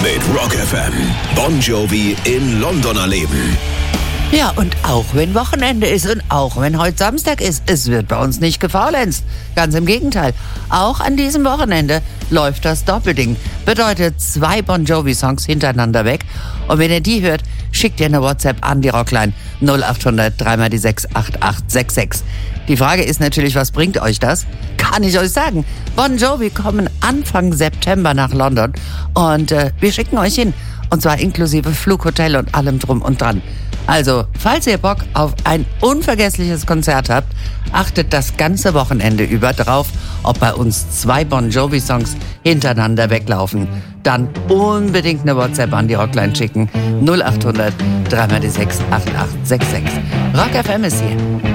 mit Rock FM. Bon Jovi in London erleben. Ja, und auch wenn Wochenende ist und auch wenn heute Samstag ist, es wird bei uns nicht gefaulenzt. Ganz im Gegenteil. Auch an diesem Wochenende läuft das Doppelding. Bedeutet 2 Bon Jovi-Songs hintereinander weg. Und wenn ihr die hört, schickt ihr eine WhatsApp an die Rockline 0800 3x6 8866. Die Frage ist natürlich, was bringt euch das? Kann ich euch sagen. Bon Jovi kommen Anfang September nach London und wir schicken euch hin. Und zwar inklusive Flughotel und allem drum und dran. Also, falls ihr Bock auf ein unvergessliches Konzert habt, achtet das ganze Wochenende über drauf, ob bei uns 2 Bon Jovi-Songs hintereinander weglaufen. Dann unbedingt eine WhatsApp an die Rockline schicken. 0800 3x6 8866. Rock FM ist hier.